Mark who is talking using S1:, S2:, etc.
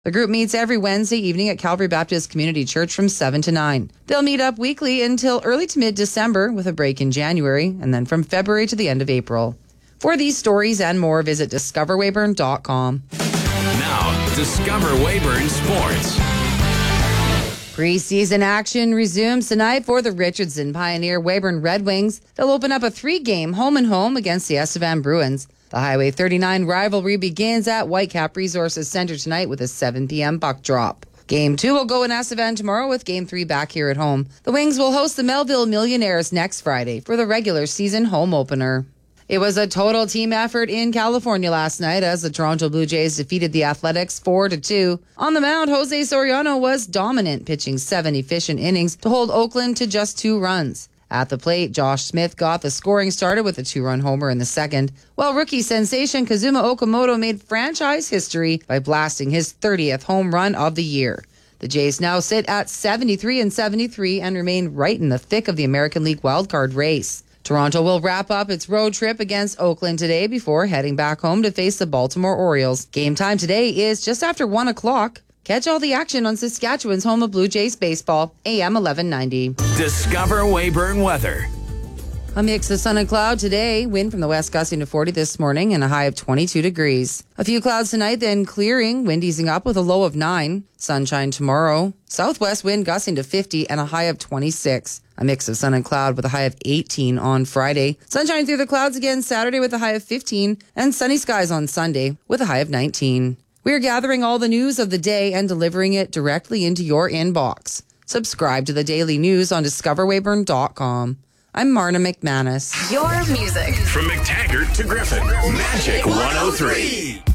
S1: The group meets every Wednesday evening at Calvary Baptist Community Church from 7 to 9. They'll meet up weekly until early to mid-December with a break in January, and then from February to the end of April. For these stories and more, visit discoverweyburn.com.
S2: Now, Discover Weyburn Sports.
S1: Preseason action resumes tonight for the Richardson Pioneer Weyburn Red Wings. They'll open up a 3-game home-and-home against the Estevan Bruins. The Highway 39 rivalry begins at Whitecap Resources Center tonight with a 7 p.m. puck drop. Game 2 will go in Estevan tomorrow with Game 3 back here at home. The Wings will host the Melville Millionaires next Friday for the regular season home opener. It was a total team effort in California last night as the Toronto Blue Jays defeated the Athletics 4-2. On the mound, Jose Soriano was dominant, pitching 7 efficient innings to hold Oakland to just 2 runs. At the plate, Josh Smith got the scoring started with a 2-run homer in the second, while rookie sensation Kazuma Okamoto made franchise history by blasting his 30th home run of the year. The Jays now sit at 73-73 and remain right in the thick of the American League wildcard race. Toronto will wrap up its road trip against Oakland today before heading back home to face the Baltimore Orioles. Game time today is just after 1 o'clock. Catch all the action on Saskatchewan's home of Blue Jays baseball, AM 1190.
S2: Discover Weyburn weather.
S1: A mix of sun and cloud today. Wind from the west gusting to 40 this morning and a high of 22 degrees. A few clouds tonight, then clearing. Wind easing up with a low of 9. Sunshine tomorrow. Southwest wind gusting to 50 and a high of 26. A mix of sun and cloud with a high of 18 on Friday. Sunshine through the clouds again Saturday with a high of 15. And sunny skies on Sunday with a high of 19. We're gathering all the news of the day and delivering it directly into your inbox. Subscribe to the daily news on discoverweyburn.com. I'm Marna McManus.
S3: Your music.
S2: From McTaggart to Griffin, Magic 103.